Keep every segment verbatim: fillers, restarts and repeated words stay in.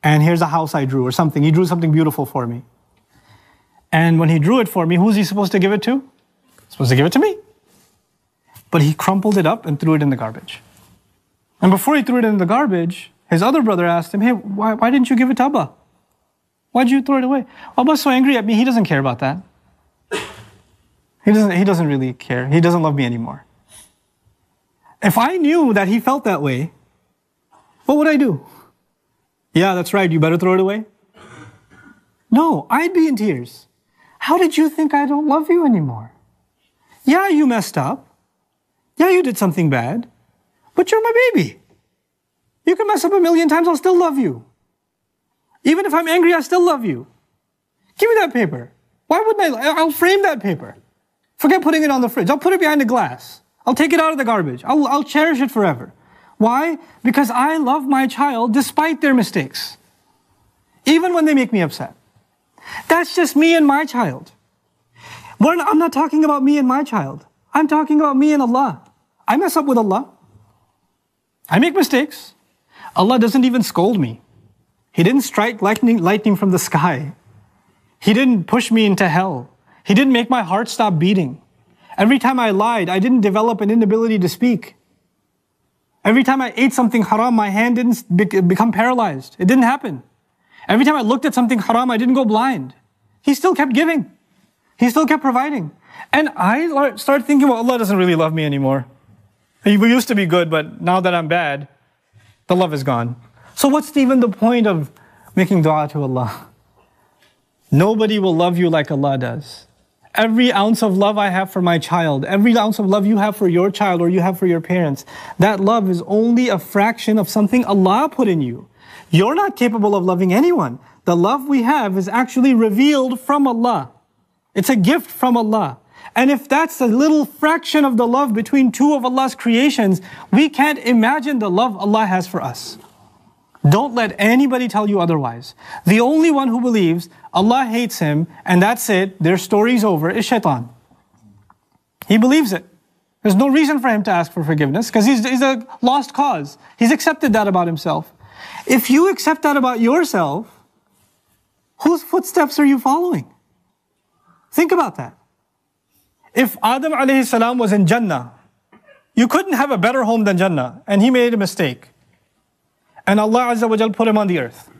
and here's a house I drew or something. He drew something beautiful for me. And when he drew it for me, who's he supposed to give it to? He's supposed to give it to me. But he crumpled it up and threw it in the garbage. And before he threw it in the garbage, his other brother asked him, hey, why, why didn't you give it to Abba? Why did you throw it away? Abba's so angry at me, he doesn't care about that. He doesn't, he doesn't really care. He doesn't love me anymore. If I knew that he felt that way, what would I do? Yeah, that's right, you better throw it away. No, I'd be in tears. How did you think I don't love you anymore? Yeah, you messed up. Yeah, you did something bad. But you're my baby. You can mess up a million times, I'll still love you. Even if I'm angry, I still love you. Give me that paper. Why wouldn't I? I'll frame that paper. Forget putting it on the fridge. I'll put it behind the glass. I'll take it out of the garbage. I'll, I'll cherish it forever. Why? Because I love my child despite their mistakes. Even when they make me upset. That's just me and my child. We're not, I'm not talking about me and my child. I'm talking about me and Allah. I mess up with Allah. I make mistakes. Allah doesn't even scold me. He didn't strike lightning, lightning from the sky. He didn't push me into hell. He didn't make my heart stop beating. Every time I lied, I didn't develop an inability to speak. Every time I ate something haram, my hand didn't become paralyzed. It didn't happen. Every time I looked at something haram, I didn't go blind. He still kept giving. He still kept providing. And I started thinking, well, Allah doesn't really love me anymore. We used to be good, but now that I'm bad, the love is gone. So what's even the point of making dua to Allah? Nobody will love you like Allah does. Every ounce of love I have for my child, every ounce of love you have for your child or you have for your parents, that love is only a fraction of something Allah put in you. You're not capable of loving anyone. The love we have is actually revealed from Allah. It's a gift from Allah. And if that's a little fraction of the love between two of Allah's creations, we can't imagine the love Allah has for us. Don't let anybody tell you otherwise. The only one who believes Allah hates him and that's it, their story's over, is shaitan. He believes it. There's no reason for him to ask for forgiveness because he's, he's a lost cause. He's accepted that about himself. If you accept that about yourself, whose footsteps are you following? Think about that. If Adam alayhi salam was in Jannah, you couldn't have a better home than Jannah, and he made a mistake. And Allah Azza wa Jal put him on the earth.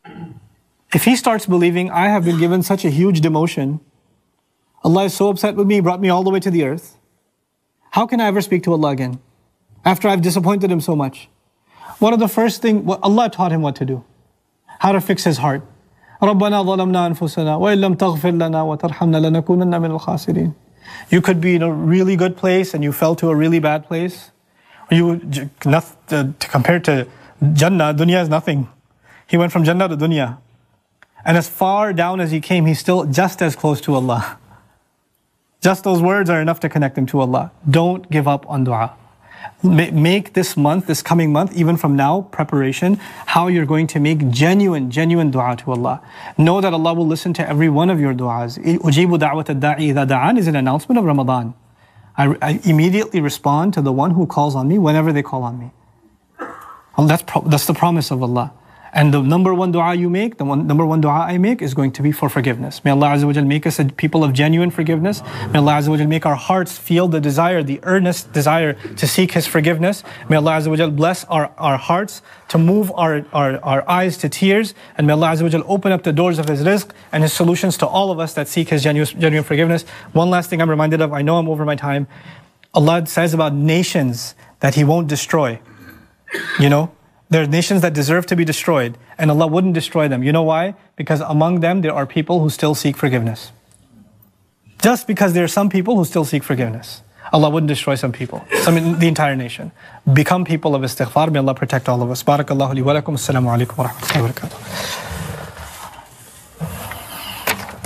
If he starts believing, I have been given such a huge demotion, Allah is so upset with me, brought me all the way to the earth, how can I ever speak to Allah again? After I've disappointed him so much. One of the first things, Allah taught him what to do. How to fix his heart. رَبَّنَا ظَلَمْنَا أَنفُسَنَا وَإِن لَمْ تَغْفِرْ لَنَا وَتَرْحَمْنَا لَنَكُونَنَّ مِنَ الْخَاسِرِينَ. You could be in a really good place and you fell to a really bad place. You, to compare to Jannah, dunya is nothing. He went from Jannah to dunya. And as far down as he came, he's still just as close to Allah. Just those words are enough to connect him to Allah. Don't give up on dua. Make this month, this coming month, even from now, preparation, how you're going to make genuine, genuine dua to Allah. Know that Allah will listen to every one of your duas. Ujibu da'wat ad-da'i idha da'an is an announcement of Ramadan. I, I immediately respond to the one who calls on me whenever they call on me. Well, that's, pro that's the promise of Allah. And the number one dua you make, the one, number one dua I make is going to be for forgiveness. May Allah Azza wa Jal make us a people of genuine forgiveness. May Allah Azza wa Jal make our hearts feel the desire, the earnest desire to seek His forgiveness. May Allah Azza wa Jal bless our, our hearts to move our, our, our eyes to tears. And may Allah Azza wa Jal open up the doors of His rizq and His solutions to all of us that seek His genuine, genuine forgiveness. One last thing I'm reminded of, I know I'm over my time. Allah says about nations that He won't destroy. You know? There are nations that deserve to be destroyed, and Allah wouldn't destroy them. You know why? Because among them there are people who still seek forgiveness. Just because there are some people who still seek forgiveness, Allah wouldn't destroy some people, some in the entire nation. Become people of istighfar. May Allah protect all of us. Barakallahu li wa lakum. Assalamu alaikum wa rahmatullahi wa barakatuh.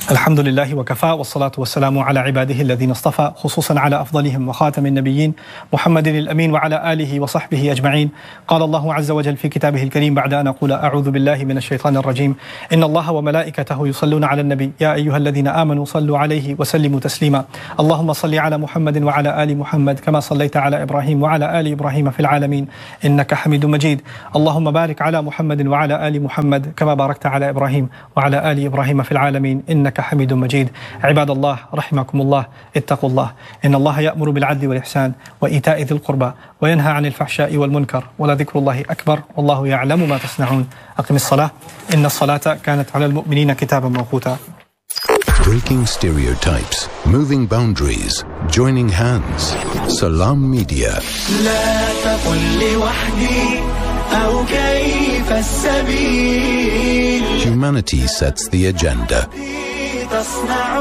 الحمد لله وكفى والصلاة والسلام على عباده الذين اصطفى خصوصا على أفضلهم وخاتم النبيين محمد الأمين وعلى آله وصحبه أجمعين. قال الله عز وجل في كتابه الكريم بعد أن أقول أعوذ بالله من الشيطان الرجيم إن الله وملائكته يصلون على النبي يا أيها الذين آمنوا صلوا عليه وسلموا تسليما. اللهم صل على محمد وعلى آل محمد كما صليت على إبراهيم وعلى آل إبراهيم في العالمين إنك حميد مجيد. اللهم بارك على محمد وعلى آل محمد كما باركت على إبراهيم وعلى آل إبراهيم في العالمين إنك حميد مجيد. عباد الله رحمكم الله اتقوا الله إن الله يأمر بالعدل والإحسان وإيتاء ذي القربى وينهى عن الفحشاء والمنكر ولذكر الله أكبر والله يعلم ما تصنعون. أقم الصلاة إن الصلاة كانت على المؤمنين كتابا موقوتا. Breaking stereotypes, moving boundaries, joining hands. Salam Media. لا تقل لوحدي أو كيف السبيل. Humanity sets the agenda. تصنع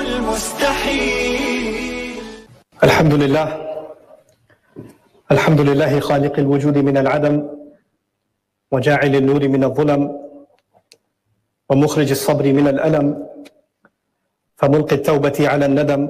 المستحيل. الحمد لله الحمد لله خالق الوجود من العدم وجاعل النور من الظلم ومخرج الصبر من الألم فملقي التوبة على الندم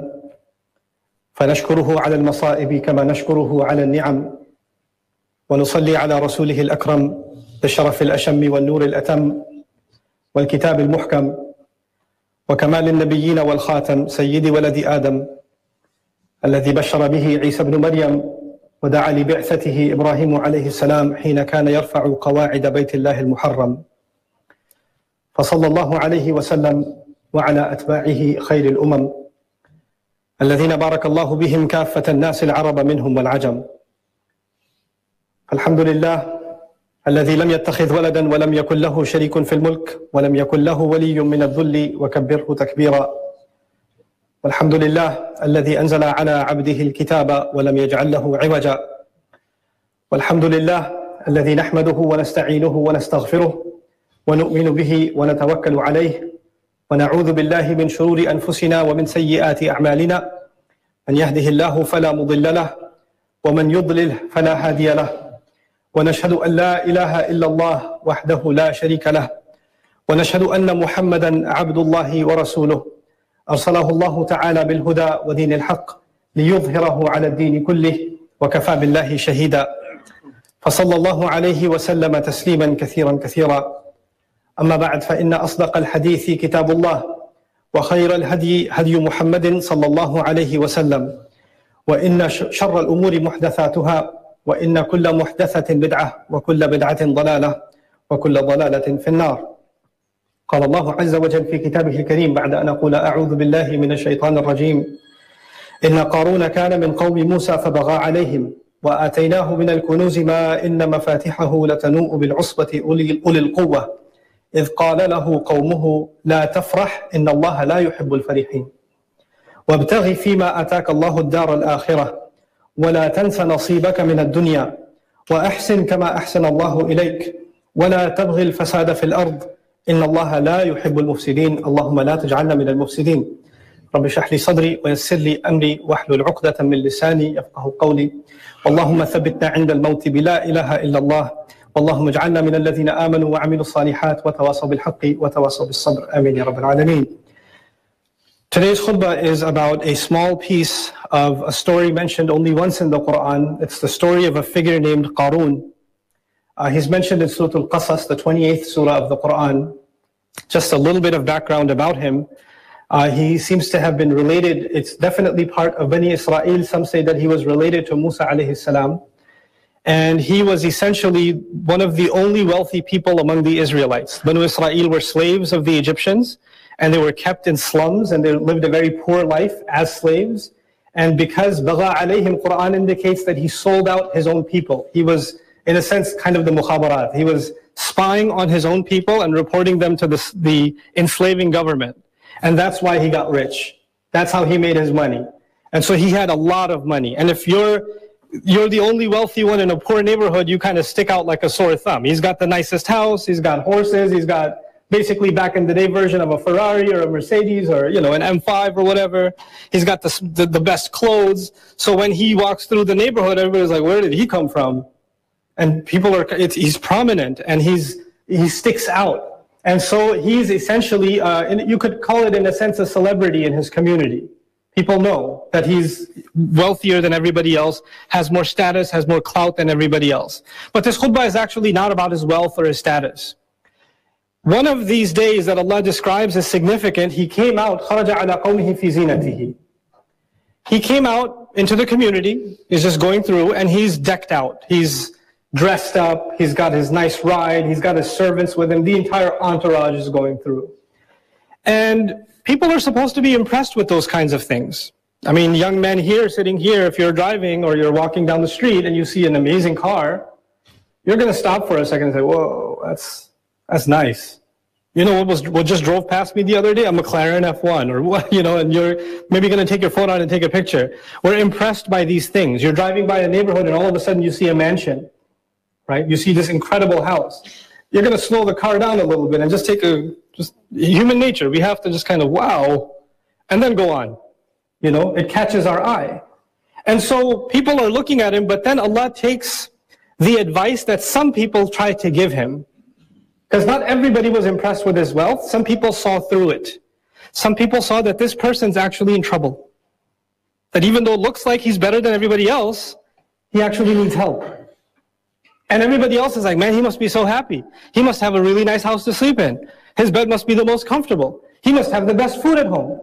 فنشكره على المصائب كما نشكره على النعم ونصلي على رسوله الأكرم بشرف الأشم والنور الأتم والكتاب المحكم وكمال النبيين والخاتم سيد ولد آدم الذي بشر به عيسى بن مريم ودعا لبعثته إبراهيم عليه السلام حين كان يرفع قواعد بيت الله المحرم. فصلى الله عليه وسلم وعلى أتباعه خير الأمم الذين بارك الله بهم كافة الناس العرب منهم والعجم. الحمد لله الذي لم يتخذ ولدا ولم يكن له شريك في الملك ولم يكن له ولي من الذل وكبره تكبيرا. والحمد لله الذي أنزل على عبده الكتاب ولم يجعل له عوجا. والحمد لله الذي نحمده ونستعينه ونستغفره ونؤمن به ونتوكل عليه ونعوذ بالله من شرور أنفسنا ومن سيئات أعمالنا من يهده الله فلا مضل له ومن يضلل فلا هادي له ونشهد أن لا إله إلا الله وحده لا شريك له ونشهد أن محمدا عبد الله ورسوله أرسله الله تعالى بالهدى ودين الحق ليظهره على الدين كله وكفى بالله شهيدا. فصلى الله عليه وسلم تسليما كثيرا كثيرا. أما بعد فإن أصدق الحديث كتاب الله وخير الهدي هدي محمد صلى الله عليه وسلم وإن شر الأمور محدثاتها وإن كل محدثة بدعة وكل بدعة ضلالة وكل ضلالة في النار. قال الله عز وجل في كتابه الكريم بعد أن أقول أعوذ بالله من الشيطان الرجيم إن قارون كان من قوم موسى فبغى عليهم وآتيناه من الكنوز ما إن مفاتحه لتنوء بالعصبة أولي القوة إذ قال له قومه لا تفرح إن الله لا يحب الفرحين وابتغ فيما آتاك الله الدار الآخرة ولا تنس نصيبك من الدنيا وأحسن كما أحسن الله إليك ولا تبغي الفساد في الأرض إن الله لا يحب المفسدين اللهم لا تجعلنا من المفسدين. رب اشرح لي صدري ويسر لي أمري واحلل عقدة من لساني يفقه قولي. اللهم ثبتنا عند الموت بلا إله إلا الله واللهم اجعلنا من الذين آمنوا وعملوا الصالحات وتواصوا بالحق وتواصوا بالصبر آمين يا رب العالمين. Today's khutbah is about a small piece of a story mentioned only once in the Quran. It's the story of a figure named Qarun. Uh, he's mentioned in Surah Al-Qasas, the twenty-eighth surah of the Quran. Just a little bit of background about him. Uh, he seems to have been related, it's definitely part of Bani Israel. Some say that he was related to Musa alayhi salam. And he was essentially one of the only wealthy people among the Israelites. Banu Israel were slaves of the Egyptians, and they were kept in slums, and they lived a very poor life as slaves. And because Bagha alayhim, Quran indicates that he sold out his own people. He was, in a sense, kind of the mukhabarat. He was spying on his own people and reporting them to the, the enslaving government. And that's why he got rich. That's how he made his money. And so he had a lot of money. And if you're you're the only wealthy one in a poor neighborhood, you kind of stick out like a sore thumb. He's got the nicest house, he's got horses, he's got basically back in the day version of a Ferrari or a Mercedes or, you know, an M five or whatever. He's got the, the, the best clothes. So when he walks through the neighborhood, everybody's like, where did he come from? And people are, it's, he's prominent and he's he sticks out. And so he's essentially, uh, and you could call it in a sense a celebrity in his community. People know that he's wealthier than everybody else, has more status, has more clout than everybody else. But this khutbah is actually not about his wealth or his status. One of these days that Allah describes as significant, he came out, خَرَجَ عَلَى قَوْمِهِ فِي زِينَتِهِ. He came out into the community, he's just going through, and he's decked out. He's dressed up, he's got his nice ride, he's got his servants with him, the entire entourage is going through. And people are supposed to be impressed with those kinds of things. I mean, young men here, sitting here, if you're driving or you're walking down the street and you see an amazing car, you're going to stop for a second and say, whoa, that's, that's nice. You know what was what just drove past me the other day? A McLaren F one, or what, you know, and you're maybe going to take your phone out and take a picture. We're impressed by these things. You're driving by a neighborhood and all of a sudden you see a mansion. Right? You see this incredible house. You're going to slow the car down a little bit and just take a, just human nature. We have to just kind of, wow, and then go on. You know, it catches our eye. And so people are looking at him, but then Allah takes the advice that some people tried to give him. Because not everybody was impressed with his wealth. Some people saw through it. Some people saw that this person's actually in trouble. That even though it looks like he's better than everybody else, he actually needs help. And everybody else is like, man, he must be so happy. He must have a really nice house to sleep in. His bed must be the most comfortable. He must have the best food at home.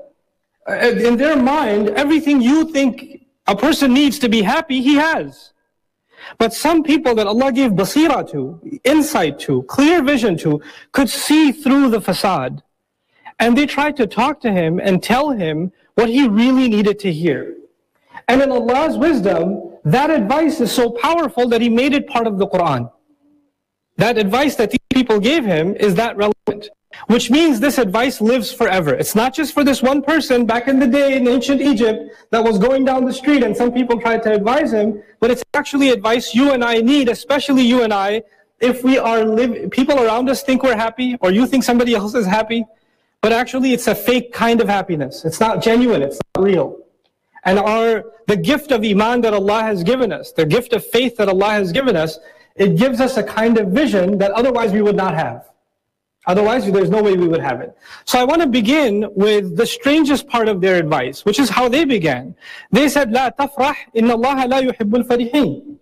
In their mind, everything you think a person needs to be happy, he has. But some people that Allah gave basira to, insight to, clear vision to, could see through the facade. And they tried to talk to him and tell him what he really needed to hear. And in Allah's wisdom, that advice is so powerful that he made it part of the Quran. That advice that these people gave him is that relevant. Which means this advice lives forever. It's not just for this one person back in the day in ancient Egypt that was going down the street and some people tried to advise him, but it's actually advice you and I need, especially you and I, if we are living, people around us think we're happy, or you think somebody else is happy, but actually it's a fake kind of happiness. It's not genuine, it's not real. And our, the gift of Iman that Allah has given us, the gift of faith that Allah has given us, it gives us a kind of vision that otherwise we would not have. Otherwise, there's no way we would have it. So I want to begin with the strangest part of their advice, which is how they began. They said, لا تفرح إن الله لا يحب الفرحين.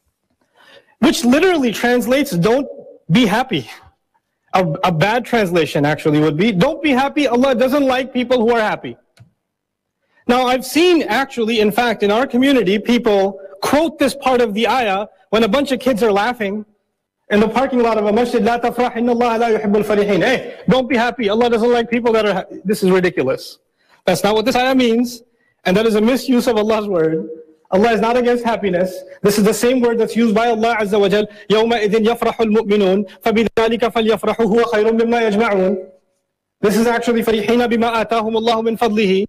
Which literally translates, don't be happy. A, a bad translation actually would be, don't be happy, Allah doesn't like people who are happy. Now I've seen actually, in fact, in our community, people quote this part of the ayah when a bunch of kids are laughing in the parking lot of a masjid, لا تفرح إن الله لا يحب الفرحين. Hey, don't be happy, Allah doesn't like people that are happy. This is ridiculous. That's not what this ayah means, and that is a misuse of Allah's word. Allah is not against happiness. This is the same word that's used by Allah Azza wa Jal. يَوْمَئِذٍ يَفْرَحُ الْمُؤْمِنُونَ فَبِذَلِكَ فَلْيَفْرَحُوا هُوَ خَيْرٌ مِمَّا يَجْمَعُونَ. This is actually فَرِحِينَ بِمَا آتَاهُمُ اللَّهُ مِنْ فَضْلِهِ.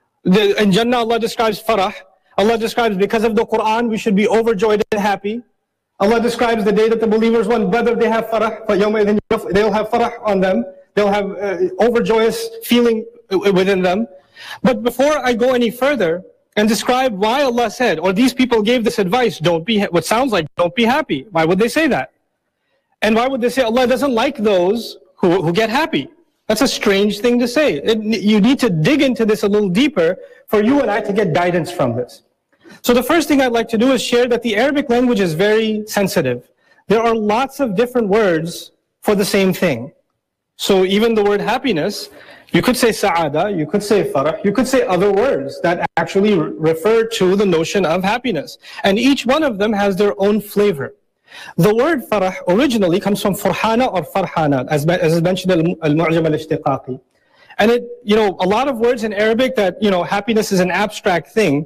In Jannah, Allah describes farah. Allah describes because of the Quran, we should be overjoyed and happy. Allah describes the day that the believers won Badr, they have farah. They'll have farah on them. They'll have uh, overjoyous feeling within them. But before I go any further and describe why Allah said, or these people gave this advice, don't be, what sounds like don't be happy. Why would they say that? And why would they say Allah doesn't like those who, who get happy? That's a strange thing to say. It, you need to dig into this a little deeper for you and I to get guidance from this. So the first thing I'd like to do is share that the Arabic language is very sensitive. There are lots of different words for the same thing. So even the word happiness, you could say sa'ada, you could say farah, you could say other words that actually refer to the notion of happiness. And each one of them has their own flavor. The word farah originally comes from farhana or farhana, as, as is mentioned in al-Mu'jam al-Ishtiqaqi. And it, you know, a lot of words in Arabic that, you know, happiness is an abstract thing,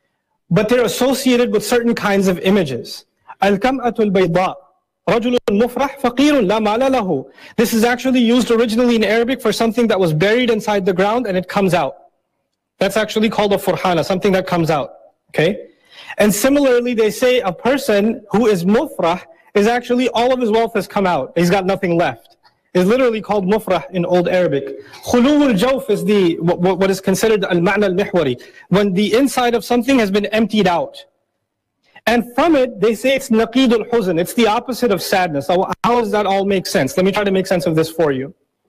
but they're associated with certain kinds of images. Al-kam'atul bayda, rajulun mufrah faqirun la mala lahu. This is actually used originally in Arabic for something that was buried inside the ground and it comes out. That's actually called a farhana, something that comes out, okay? And similarly, they say a person who is mufrah is actually all of his wealth has come out. He's got nothing left. It's literally called mufrah in Old Arabic. Khuluwul jawf is the, what, what is considered al-ma'na al-mihwari, when the inside of something has been emptied out. And from it, they say it's naqidul huzn. It's the opposite of sadness. So how does that all make sense? Let me try to make sense of this for you.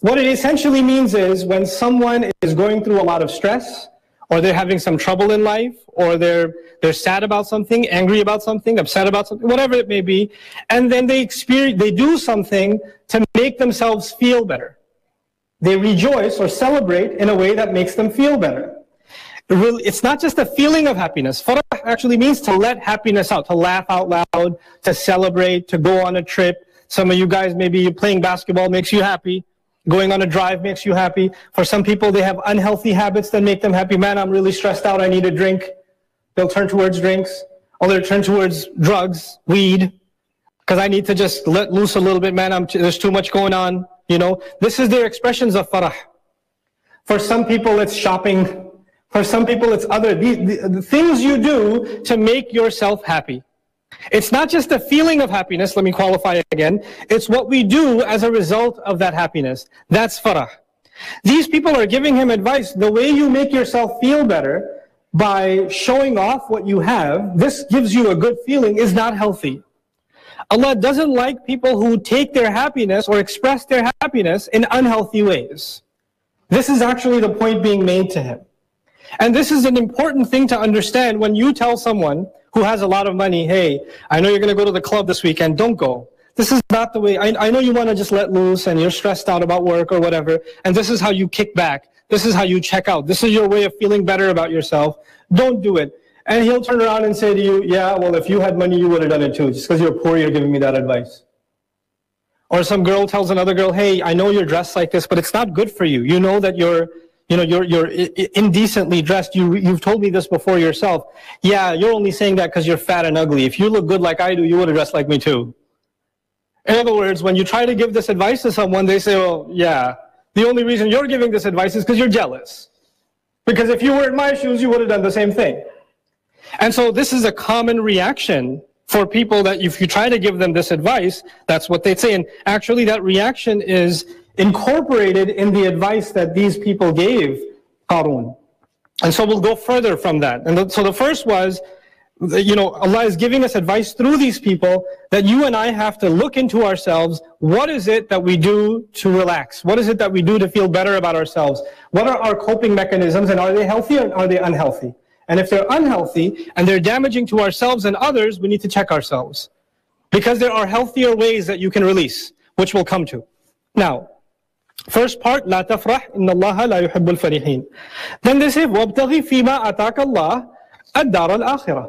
What it essentially means is when someone is going through a lot of stress, or they're having some trouble in life, or they're they're sad about something, angry about something, upset about something, whatever it may be, and then they experience, they do something to make themselves feel better. They rejoice or celebrate in a way that makes them feel better. It's not just a feeling of happiness. Farah actually means to let happiness out, to laugh out loud, to celebrate, to go on a trip. Some of you guys, maybe playing basketball makes you happy. Going on a drive makes you happy. For some people, they have unhealthy habits that make them happy. Man, I'm really stressed out, I need a drink. They'll turn towards drinks. Or they'll turn towards drugs, weed. Because I need to just let loose a little bit, man, I'm t there's too much going on. You know, this is their expressions of farah. For some people, it's shopping. For some people, it's other. The, the, the things you do to make yourself happy. It's not just a feeling of happiness, let me qualify it again. It's what we do as a result of that happiness. That's farah. These people are giving him advice. The way you make yourself feel better by showing off what you have, this gives you a good feeling, is not healthy. Allah doesn't like people who take their happiness or express their happiness in unhealthy ways. This is actually the point being made to him. And this is an important thing to understand when you tell someone who has a lot of money, hey, I know you're going to go to the club this weekend, don't go. This is not the way. I, I know you want to just let loose and you're stressed out about work or whatever, and this is how you kick back. This is how you check out. This is your way of feeling better about yourself. Don't do it. And he'll turn around and say to you, yeah, well, if you had money, you would have done it too. Just because you're poor, you're giving me that advice. Or some girl tells another girl, hey, I know you're dressed like this, but it's not good for you. You know that you're You know, you're, you're indecently dressed. You, you've told me this before yourself. Yeah, you're only saying that because you're fat and ugly. If you look good like I do, you would have dressed like me too. In other words, when you try to give this advice to someone, they say, well, yeah, the only reason you're giving this advice is because you're jealous. Because if you were in my shoes, you would have done the same thing. And so this is a common reaction for people that if you try to give them this advice, that's what they'd say. And actually that reaction is incorporated in the advice that these people gave Qarun. And so we'll go further from that. And the, so the first was, you know, Allah is giving us advice through these people that you and I have to look into ourselves. What is it that we do to relax? What is it that we do to feel better about ourselves? What are our coping mechanisms, and are they healthy or are they unhealthy? And if they're unhealthy and they're damaging to ourselves and others, we need to check ourselves. Because there are healthier ways that you can release, which we'll come to. Now, first part, لا تفرح إن الله لا يحب الفرحين. Then they say, وابتغي فيما أتاك الله الدار الآخرة.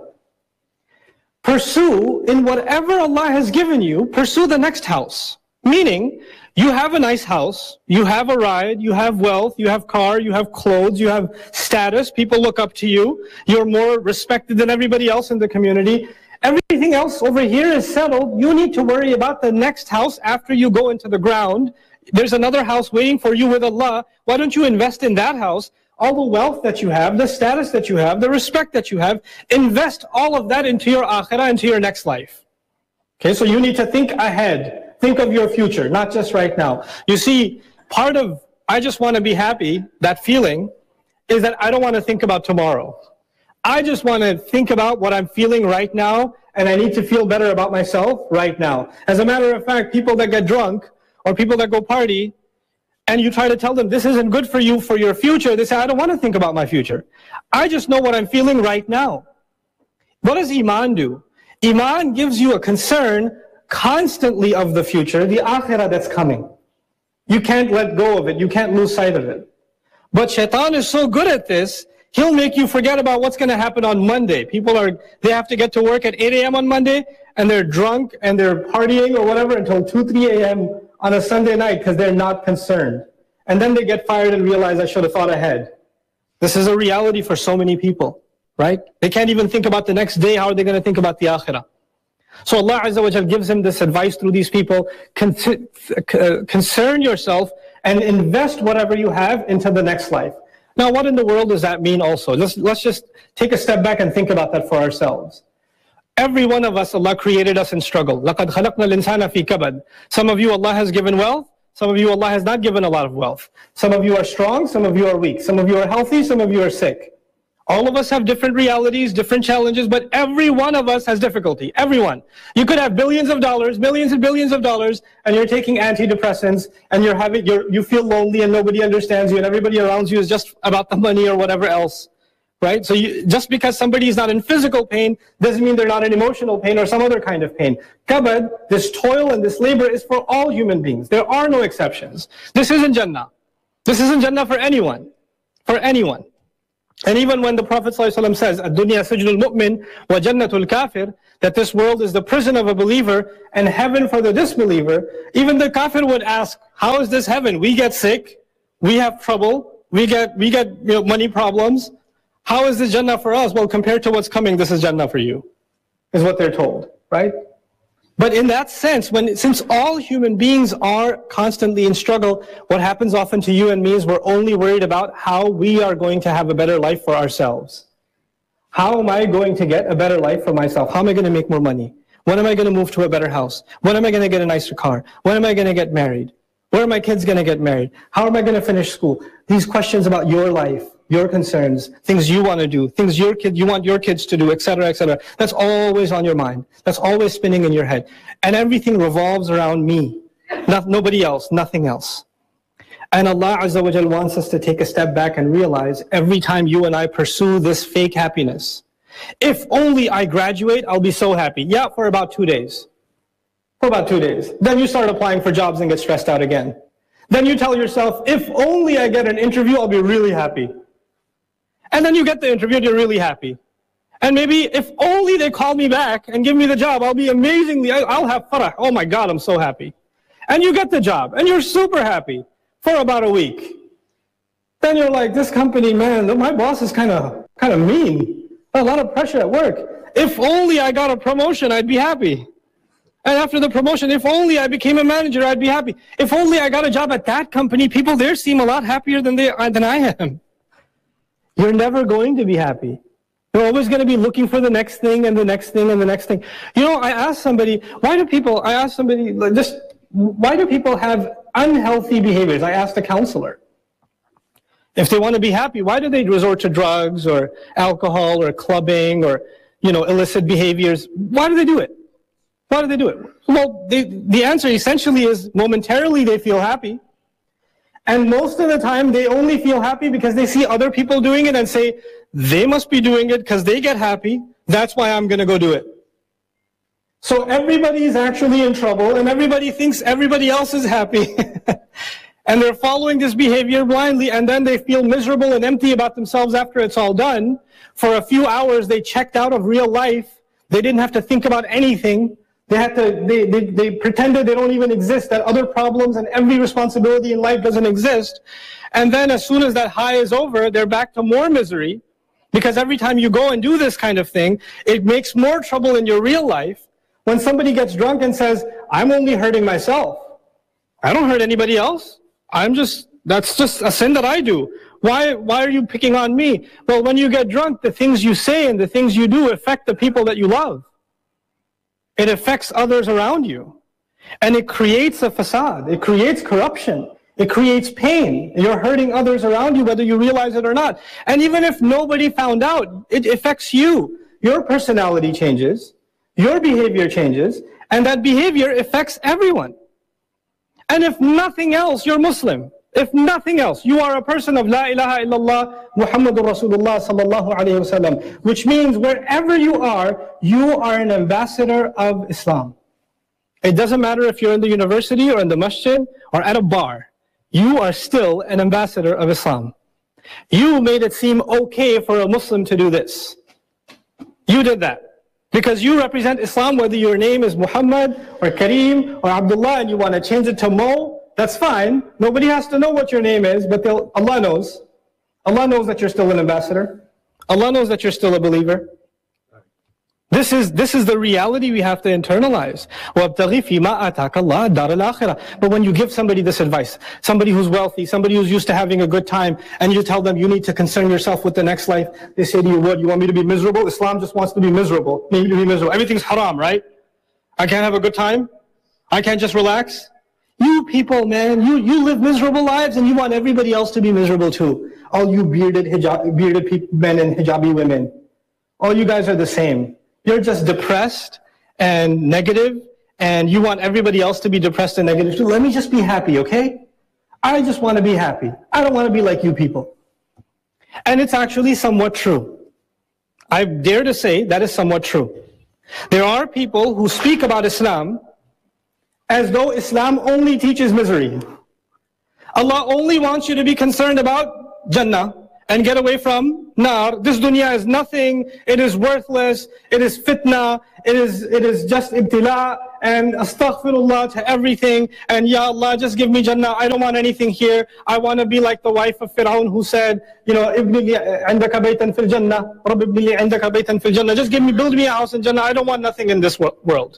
Pursue in whatever Allah has given you, pursue the next house. Meaning, you have a nice house, you have a ride, you have wealth, you have car, you have clothes, you have status, people look up to you, you're more respected than everybody else in the community. Everything else over here is settled. You need to worry about the next house after you go into the ground. There's another house waiting for you with Allah. Why don't you invest in that house? All the wealth that you have, the status that you have, the respect that you have, invest all of that into your akhirah, into your next life. Okay, so you need to think ahead. Think of your future, not just right now. You see, part of, I just want to be happy, that feeling, is that I don't want to think about tomorrow. I just want to think about what I'm feeling right now, and I need to feel better about myself right now. As a matter of fact, people that get drunk, or people that go party, and you try to tell them this isn't good for you for your future, they say, I don't want to think about my future. I just know what I'm feeling right now. What does Iman do? Iman gives you a concern constantly of the future, the akhirah that's coming. You can't let go of it. You can't lose sight of it. But shaitan is so good at this, he'll make you forget about what's going to happen on Monday. People are, they have to get to work at eight A M on Monday, and they're drunk and they're partying or whatever until two, three A M on a Sunday night because they're not concerned. And then they get fired and realize I should have thought ahead. This is a reality for so many people, right? They can't even think about the next day. How are they going to think about the akhirah? So Allah Azza wa Jal gives him this advice through these people. Con uh, concern yourself and invest whatever you have into the next life. Now, what in the world does that mean also? Let's, let's just take a step back and think about that for ourselves. Every one of us, Allah created us in struggle. لَقَدْ خَلَقْنَا الْإِنسَانَ فِي كَبَدٍ. Some of you, Allah has given wealth. Some of you, Allah has not given a lot of wealth. Some of you are strong. Some of you are weak. Some of you are healthy. Some of you are sick. All of us have different realities, different challenges, but every one of us has difficulty. Everyone. You could have billions of dollars, millions and billions of dollars, and you're taking antidepressants, and you're having, you're, you feel lonely, and nobody understands you, and everybody around you is just about the money or whatever else. Right? So you, just because somebody is not in physical pain doesn't mean they're not in emotional pain or some other kind of pain. Kabad, this toil and this labor is for all human beings. There are no exceptions. This isn't Jannah. This isn't Jannah for anyone. For anyone. And even when the Prophet ﷺ says, "Ad-dunya sijnul mu'min wa jannatul kafir," that this world is the prison of a believer and heaven for the disbeliever, even the kafir would ask, how is this heaven? We get sick, we have trouble, we get, we get you know, money problems. How is this Jannah for us? Well, compared to what's coming, this is Jannah for you, is what they're told, right? But in that sense, when since all human beings are constantly in struggle, what happens often to you and me is we're only worried about how we are going to have a better life for ourselves. How am I going to get a better life for myself? How am I going to make more money? When am I going to move to a better house? When am I going to get a nicer car? When am I going to get married? Where are my kids going to get married? How am I going to finish school? These questions about your life, your concerns, things you want to do, things your kid, you want your kids to do, et cetera, et cetera. That's always on your mind. That's always spinning in your head. And everything revolves around me. Not, nobody else, nothing else. And Allah Azza wa Jal wants us to take a step back and realize every time you and I pursue this fake happiness, if only I graduate, I'll be so happy. Yeah, for about two days. For about two days. Then you start applying for jobs and get stressed out again. Then you tell yourself, if only I get an interview, I'll be really happy. And then you get the interview and you're really happy. And maybe if only they call me back and give me the job, I'll be amazingly, I'll have farah. Oh my God, I'm so happy. And you get the job and you're super happy for about a week. Then you're like, this company, man, my boss is kind of kind of mean. A lot of pressure at work. If only I got a promotion, I'd be happy. And after the promotion, if only I became a manager, I'd be happy. If only I got a job at that company, people there seem a lot happier than they than I am. You're never going to be happy. You're always going to be looking for the next thing and the next thing and the next thing. You know, I asked somebody, why do people, I asked somebody, like just, why do people have unhealthy behaviors? I asked a counselor. If they want to be happy, why do they resort to drugs or alcohol or clubbing or, you know, illicit behaviors? Why do they do it? Why do they do it? Well, they, the answer essentially is momentarily they feel happy. And most of the time they only feel happy because they see other people doing it and say, they must be doing it because they get happy. That's why I'm going to go do it. So everybody's actually in trouble and everybody thinks everybody else is happy. And they're following this behavior blindly and then they feel miserable and empty about themselves after it's all done. For a few hours they checked out of real life. They didn't have to think about anything. They had to, they, they, they pretended they don't even exist, that other problems and every responsibility in life doesn't exist. And then as soon as that high is over, they're back to more misery. Because every time you go and do this kind of thing, it makes more trouble in your real life. When somebody gets drunk and says, I'm only hurting myself. I don't hurt anybody else. I'm just, that's just a sin that I do. Why, why are you picking on me? Well, when you get drunk, the things you say and the things you do affect the people that you love. It affects others around you. And it creates a facade. It creates corruption. It creates pain. You're hurting others around you whether you realize it or not. And even if nobody found out, it affects you. Your personality changes. Your behavior changes. And that behavior affects everyone. And if nothing else, you're Muslim. If nothing else, you are a person of La ilaha illallah Muhammadur Rasulullah sallallahu alayhi wa sallam, which means wherever you are, you are an ambassador of Islam. It doesn't matter if you're in the university or in the masjid or at a bar. You are still an ambassador of Islam. You made it seem okay for a Muslim to do this. You did that. Because you represent Islam, whether your name is Muhammad or Kareem or Abdullah and you want to change it to Mo, that's fine. Nobody has to know what your name is, but Allah knows. Allah knows that you're still an ambassador. Allah knows that you're still a believer. This is, this is the reality we have to internalize. وَابْتَغِي فِي مَا آتَاكَ اللَّهُ دَارَ الْآخِرَةِ. But when you give somebody this advice, somebody who's wealthy, somebody who's used to having a good time, and you tell them you need to concern yourself with the next life, they say to you, what, you want me to be miserable? Islam just wants to be miserable. Maybe to be miserable. Everything's haram, right? I can't have a good time? I can't just relax? You people, man, you, you live miserable lives and you want everybody else to be miserable too. All you bearded hijab, bearded people, men and hijabi women. All you guys are the same. You're just depressed and negative, and you want everybody else to be depressed and negative too. Let me just be happy, okay? I just want to be happy. I don't want to be like you people. And it's actually somewhat true. I dare to say that is somewhat true. There are people who speak about Islam as though Islam only teaches misery. Allah only wants you to be concerned about Jannah and get away from nar. This dunya is nothing, it is worthless, it is fitna, it is it is just ibtila, and astaghfirullah to everything, and ya Allah, just give me Jannah, I don't want anything here. I want to be like the wife of Fir'aun who said, you know, ibni li indaka baytan fil Jannah, Rabb ibni li indaka baytan fil Jannah, just give me, build me a house in Jannah, I don't want nothing in this world.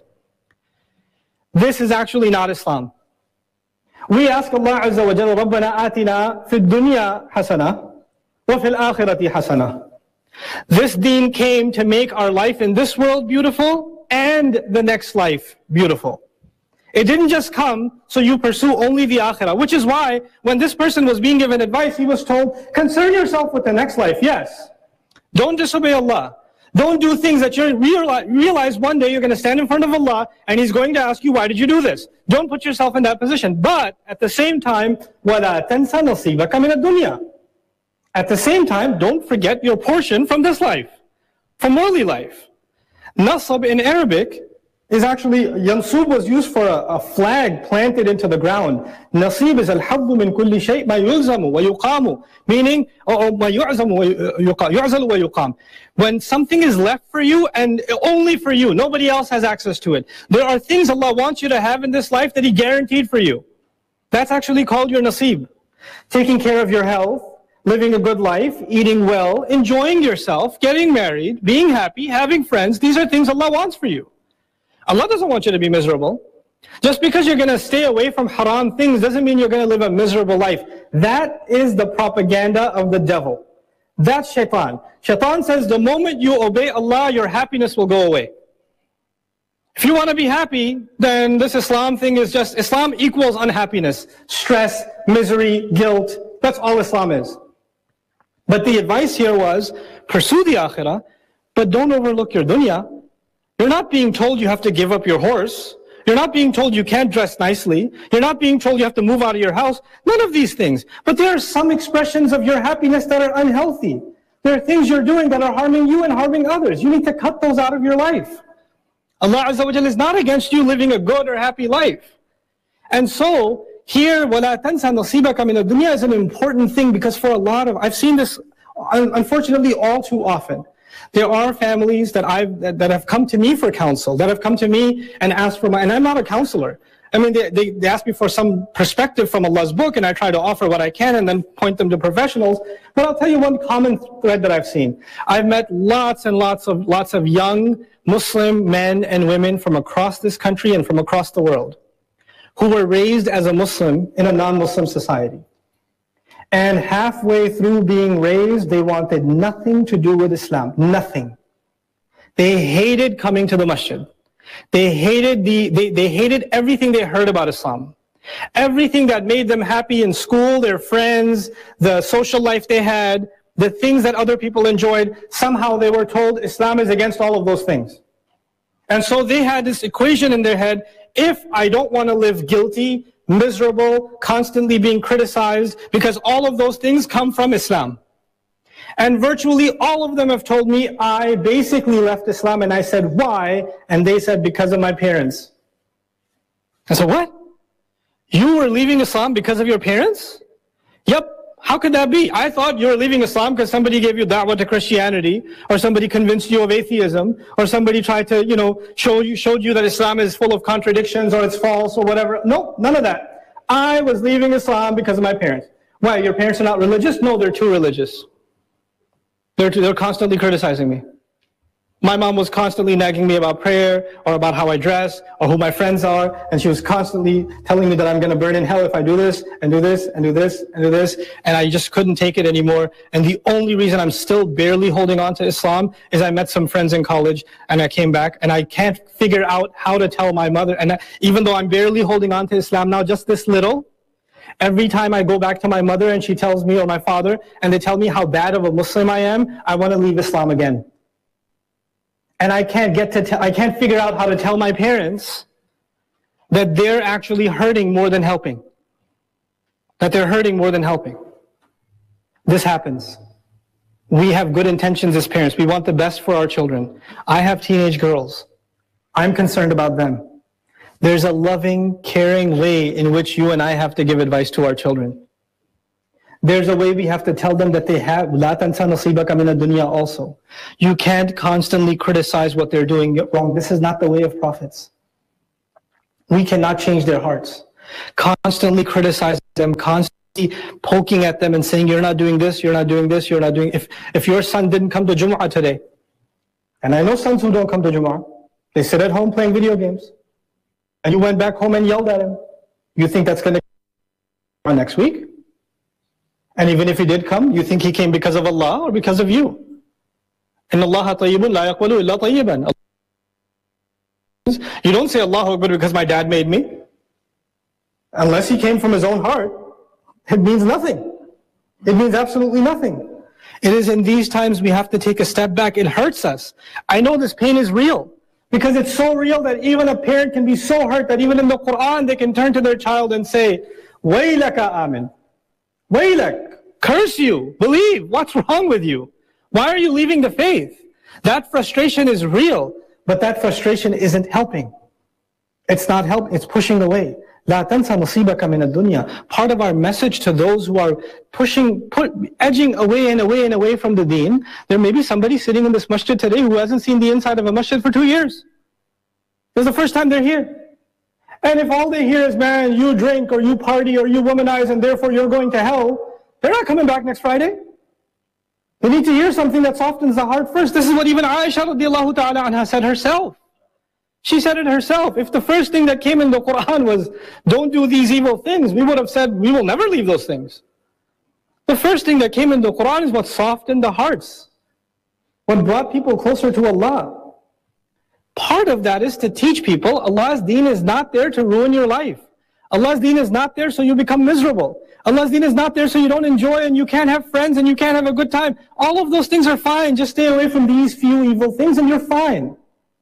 This is actually not Islam. We ask Allah Azza wa Jalla, Rabbana atina fid dunya hasana, وَفِي الْآخِرَةِ حَسَنَةً. This deen came to make our life in this world beautiful and the next life beautiful. It didn't just come so you pursue only the akhirah, which is why when this person was being given advice, he was told, concern yourself with the next life, yes. Don't disobey Allah. Don't do things that you realize, realize one day you're going to stand in front of Allah and He's going to ask you, why did you do this? Don't put yourself in that position. But at the same time, وَلَا تَنْسَ نَصِيبَكَ مِنَ الدُّنْيَا. At the same time, don't forget your portion from this life, from worldly life. Nasab in Arabic is actually, yansub was used for a, a flag planted into the ground. Nasib is al-habbu min kulli shay' ma yulzamu wa yuqamu, meaning, or ma yu'zamu wa yu'zalu wa yuqam. When something is left for you and only for you, nobody else has access to it. There are things Allah wants you to have in this life that He guaranteed for you. That's actually called your nasib. Taking care of your health, living a good life, eating well, enjoying yourself, getting married, being happy, having friends. These are things Allah wants for you. Allah doesn't want you to be miserable. Just because you're going to stay away from haram things doesn't mean you're going to live a miserable life. That is the propaganda of the devil. That's shaitan. Shaitan says the moment you obey Allah, your happiness will go away. If you want to be happy, then this Islam thing is just, Islam equals unhappiness, stress, misery, guilt. That's all Islam is. But the advice here was, pursue the akhirah, but don't overlook your dunya. You're not being told you have to give up your horse. You're not being told you can't dress nicely. You're not being told you have to move out of your house. None of these things. But there are some expressions of your happiness that are unhealthy. There are things you're doing that are harming you and harming others. You need to cut those out of your life. Allah Azza wa Jalla is not against you living a good or happy life. And so, here, وَلَا تَنْسَ نَصِيبَكَ مِنَ الدُّنْيَا is an important thing, because for a lot of, I've seen this unfortunately all too often. There are families that I've that, that have come to me for counsel, that have come to me and asked for my, and I'm not a counselor. I mean, they, they, they ask me for some perspective from Allah's book, and I try to offer what I can and then point them to professionals. But I'll tell you one common thread that I've seen. I've met lots and lots of, lots of young Muslim men and women from across this country and from across the world, who were raised as a Muslim in a non-Muslim society. And halfway through being raised, they wanted nothing to do with Islam. Nothing. They hated coming to the masjid. They hated the, they, they hated everything they heard about Islam. Everything that made them happy in school, their friends, the social life they had, the things that other people enjoyed, somehow they were told Islam is against all of those things. And so they had this equation in their head: if I don't want to live guilty, miserable, constantly being criticized, because all of those things come from Islam. And virtually all of them have told me, I basically left Islam, and I said, why? And they said, because of my parents. I said, what? You were leaving Islam because of your parents? Yep. How could that be? I thought you were leaving Islam because somebody gave you da'wah to Christianity, or somebody convinced you of atheism, or somebody tried to, you know, show you, showed you that Islam is full of contradictions, or it's false, or whatever. No, none of that. I was leaving Islam because of my parents. Why? Your parents are not religious? No, they're too religious. They're, too, they're constantly criticizing me. My mom was constantly nagging me about prayer or about how I dress or who my friends are. And she was constantly telling me that I'm going to burn in hell if I do this and do this and do this and do this. And I just couldn't take it anymore. And the only reason I'm still barely holding on to Islam is I met some friends in college and I came back and I can't figure out how to tell my mother. And I, even though I'm barely holding on to Islam now, just this little, every time I go back to my mother and she tells me, or my father, and they tell me how bad of a Muslim I am, I want to leave Islam again. And I can't get to, t- I can't figure out how to tell my parents that they're actually hurting more than helping. That they're hurting more than helping. This happens. We have good intentions as parents. We want the best for our children. I have teenage girls. I'm concerned about them. There's a loving, caring way in which you and I have to give advice to our children. There's a way we have to tell them that they have لَا تَنْسَى نَصِيبَكَ مِنَ الدُّنْيَا also. You can't constantly criticize what they're doing wrong. This is not the way of prophets. We cannot change their hearts. Constantly criticize them, constantly poking at them and saying, you're not doing this, you're not doing this, you're not doing... If, if your son didn't come to Jumu'ah today, and I know sons who don't come to Jumu'ah, they sit at home playing video games, and you went back home and yelled at him, you think that's going to come next week? And even if he did come, you think he came because of Allah or because of you? Inna Allaha tayyibun la yaqbalu illa tayyiban. You don't say Allahu Akbar because my dad made me. Unless he came from his own heart, it means nothing. It means absolutely nothing. It is in these times we have to take a step back. It hurts us. I know this pain is real. Because it's so real that even a parent can be so hurt that even in the Quran they can turn to their child and say, Waylaka amin. Waylak, curse you, believe, what's wrong with you? Why are you leaving the faith? That frustration is real, but that frustration isn't helping. It's not helping, it's pushing away. La tansa nasibaka min ad-dunya. Part of our message to those who are pushing, put, edging away and away and away from the deen, there may be somebody sitting in this masjid today who hasn't seen the inside of a masjid for two years. This is the first time they're here. And if all they hear is, man, you drink or you party or you womanize and therefore you're going to hell, they're not coming back next Friday. They need to hear something that softens the heart first. This is what even Aisha radiallahu ta'ala anha said herself. She said it herself. If the first thing that came in the Quran was, don't do these evil things, we would have said, we will never leave those things. The first thing that came in the Quran is what softened the hearts. What brought people closer to Allah. Part of that is to teach people Allah's deen is not there to ruin your life. Allah's deen is not there so you become miserable. Allah's deen is not there so you don't enjoy and you can't have friends and you can't have a good time. All of those things are fine. Just stay away from these few evil things and you're fine.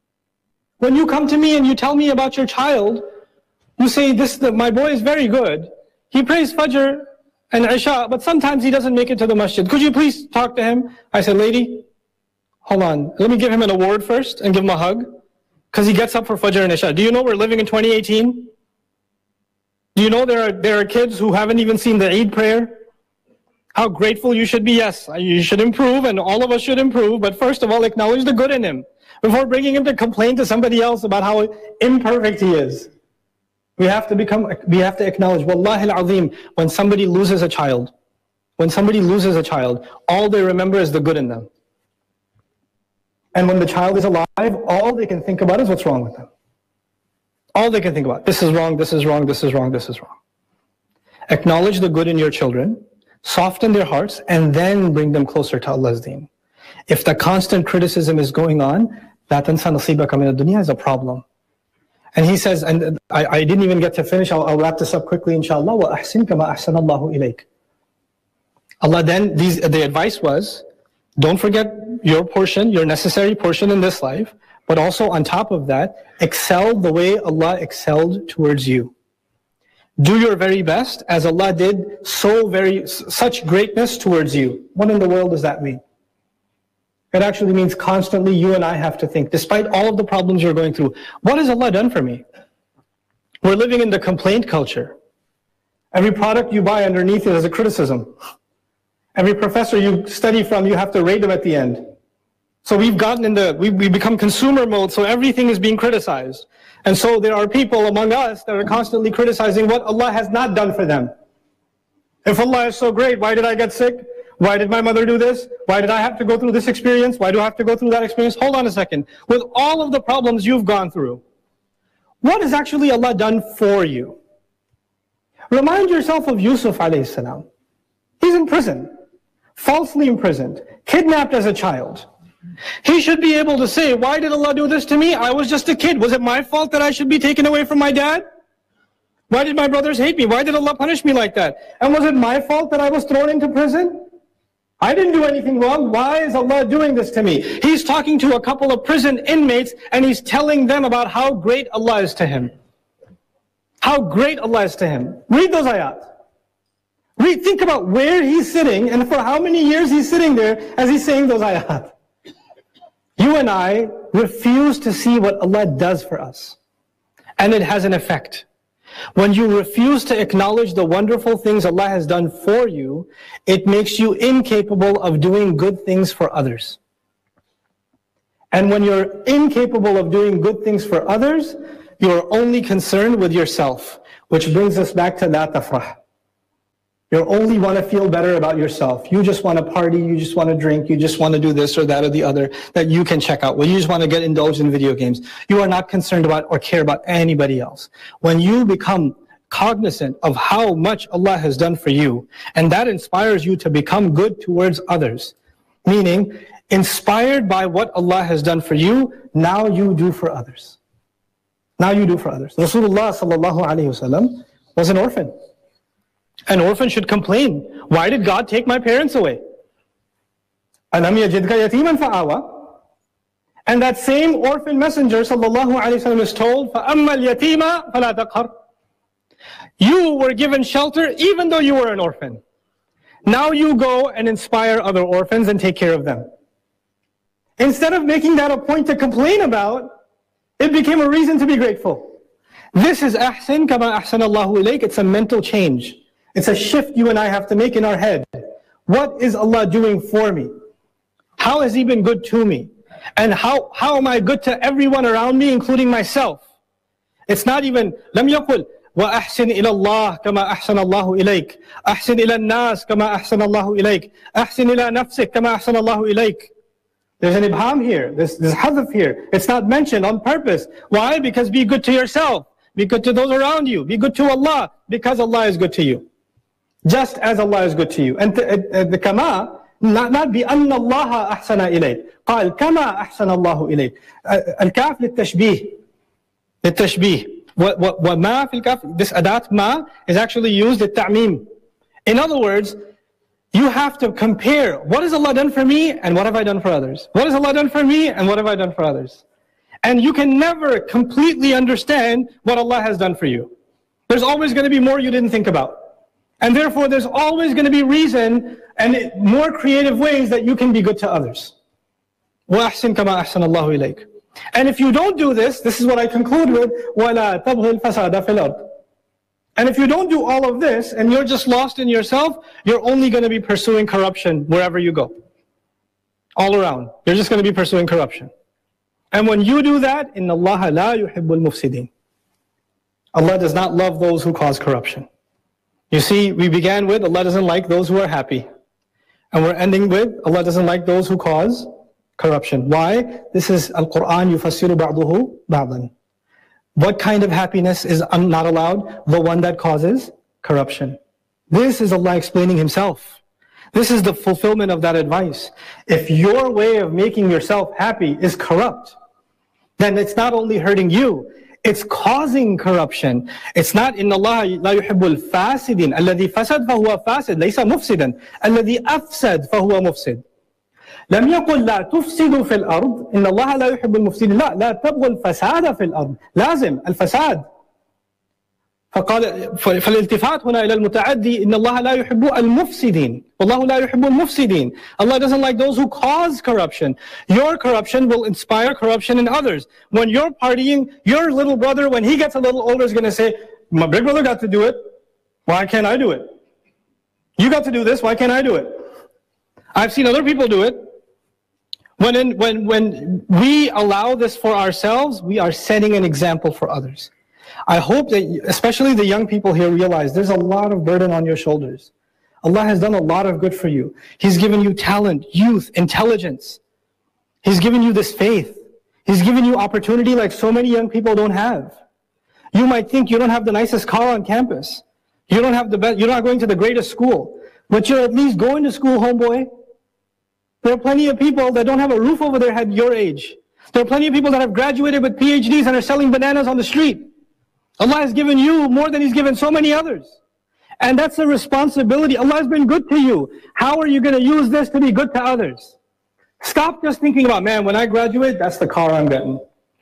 When you come to me and you tell me about your child, you say, "This the, my boy is very good. He prays Fajr and Isha, but sometimes he doesn't make it to the masjid. Could you please talk to him?" I said, "Lady, hold on. Let me give him an award first and give him a hug. Because he gets up for Fajr and Isha. Do you know we're living in twenty eighteen? Do you know there are, there are kids who haven't even seen the Eid prayer? How grateful you should be. Yes, you should improve and all of us should improve. But first of all, acknowledge the good in him. Before bringing him to complain to somebody else about how imperfect he is. We have to become, we have to acknowledge, Wallahi al-Azim, when somebody loses a child, when somebody loses a child, all they remember is the good in them. And when the child is alive, all they can think about is what's wrong with them. All they can think about, this is wrong, this is wrong, this is wrong, this is wrong. Acknowledge the good in your children, soften their hearts, and then bring them closer to Allah's deen. If the constant criticism is going on, لَا تَنْسَى نَصِيبَكَ مِنَ الدُّنْيَا is a problem. And he says, and I, I didn't even get to finish, I'll, I'll wrap this up quickly, inshallah. وَأَحْسِنْ كَمَا أَحْسَنَ اللَّهُ إِلَيْكَ. Allah then, these, the advice was, don't forget your portion, your necessary portion in this life, but also on top of that, excel the way Allah excelled towards you. Do your very best as Allah did so very, such greatness towards you. What in the world does that mean? It actually means constantly you and I have to think, despite all of the problems you're going through, what has Allah done for me? We're living in the complaint culture. Every product you buy underneath it is a criticism. Every professor you study from, you have to rate them at the end. So we've gotten in the, we we become consumer mode, so everything is being criticized. And so there are people among us that are constantly criticizing what Allah has not done for them. If Allah is so great, why did I get sick? Why did my mother do this? Why did I have to go through this experience? Why do I have to go through that experience? Hold on a second. With all of the problems you've gone through, what has actually Allah done for you? Remind yourself of Yusuf alayhi salam. He's in prison, falsely imprisoned, kidnapped as a child. He should be able to say, why did Allah do this to me? I was just a kid. Was it my fault that I should be taken away from my dad? Why did my brothers hate me? Why did Allah punish me like that? And was it my fault that I was thrown into prison? I didn't do anything wrong. Why is Allah doing this to me? He's talking to a couple of prison inmates and he's telling them about how great Allah is to him. How great Allah is to him. Read those ayat. Read, think about where he's sitting and for how many years he's sitting there as he's saying those ayat. You and I refuse to see what Allah does for us. And it has an effect. When you refuse to acknowledge the wonderful things Allah has done for you, it makes you incapable of doing good things for others. And when you're incapable of doing good things for others, you're only concerned with yourself. Which brings us back to la tafrah. You only want to feel better about yourself. You just want to party, you just want to drink, you just want to do this or that or the other that you can check out. Well, you just want to get indulged in video games. You are not concerned about or care about anybody else. When you become cognizant of how much Allah has done for you, and that inspires you to become good towards others, meaning inspired by what Allah has done for you, now you do for others. Now you do for others. Rasulullah sallallahu alayhi wasallam was an orphan. An orphan should complain. Why did God take my parents away? أَلَمْ يَجِدْكَ يَتِيمًا فَآوَى. And that same orphan messenger sallallahu alayhi wa sallam is told, فَأَمَّا الْيَتِيمَ فَلَا تَقْهَرْ. You were given shelter even though you were an orphan. Now you go and inspire other orphans and take care of them. Instead of making that a point to complain about, it became a reason to be grateful. This is ahsin kama ahsan Allahu ilayk. It's a mental change. It's a shift you and I have to make in our head. What is Allah doing for me? How has He been good to me? And how, how am I good to everyone around me, including myself? It's not even, لم يقل وأحسن إلى الله كما أحسن الله إليك أحسن إلى الناس كما أحسن الله إليك أحسن إلى نفسك كما أحسن الله إليك. There's an ibham here, there's, there's hadaf here. It's not mentioned on purpose. Why? Because be good to yourself. Be good to those around you. Be good to Allah, because Allah is good to you. Just as Allah is good to you. And the kama, not, not be أن الله أحسن إليك. قال كما أحسن الله إليك. الكاف للتشبيه. للتشبيه. وما في الكاف, this adat ma is actually used للتعميم. In other words, you have to compare what has Allah done for me and what have I done for others. What has Allah done for me and what have I done for others. And you can never completely understand what Allah has done for you. There's always going to be more you didn't think about. And therefore, there's always going to be reason and more creative ways that you can be good to others. وَأَحْسِنْ كَمَا أَحْسَنَ اللَّهُ إِلَيْكَ. And if you don't do this, this is what I conclude with, وَلَا تَبْغِ الْفَسَادَ فِي الْأَرْضِ. And if you don't do all of this, and you're just lost in yourself, you're only going to be pursuing corruption wherever you go. All around. You're just going to be pursuing corruption. And when you do that, إِنَّ اللَّهَ لَا يُحِبُّ الْمُفْسِدِينَ. Allah does not love those who cause corruption. You see, we began with, Allah doesn't like those who are happy. And we're ending with, Allah doesn't like those who cause corruption. Why? This is Al-Quran, يُفَسِّرُ بَعْضُهُ بَعْضًا. What kind of happiness is not allowed? The one that causes corruption. This is Allah explaining Himself. This is the fulfillment of that advice. If your way of making yourself happy is corrupt, then it's not only hurting you, it's causing corruption. It's not إِنَّ اللَّهَ لَا يُحِبُّ الْفَاسِدِينَ الَّذِي فَسَدْ فَهُوَ فَاسِدٌ لَيْسَ مُفْسِدًا الَّذِي أَفْسَدْ فَهُوَ مُفْسِدٌ. لم يقل لا تفسدوا في الأرض إن الله لا يحب المفسدين. لا لا تبغوا الفساد في الأرض. لازم الفساد. فقال فالالتفات هنا إلى المتعدي إن الله لا يحب المفسدين. والله لا يحب المفسدين. Allah doesn't like those who cause corruption. Your corruption will inspire corruption in others. When you're partying, your little brother, when he gets a little older, is going to say, my big brother got to do it. Why can't I do it? You got to do this. Why can't I do it? I've seen other people do it. When, in, when, when we allow this for ourselves, we are setting an example for others. I hope that, especially the young people here, realize there's a lot of burden on your shoulders. Allah has done a lot of good for you. He's given you talent, youth, intelligence. He's given you this faith. He's given you opportunity like so many young people don't have. You might think you don't have the nicest car on campus. You don't have the best, you're not going to the greatest school, but you're at least going to school, homeboy. There are plenty of people that don't have a roof over their head your age. There are plenty of people that have graduated with P H Ds and are selling bananas on the street. Allah has given you more than He's given so many others. And that's a responsibility. Allah has been good to you. How are you going to use this to be good to others? Stop just thinking about, man, when I graduate, that's the car I'm getting.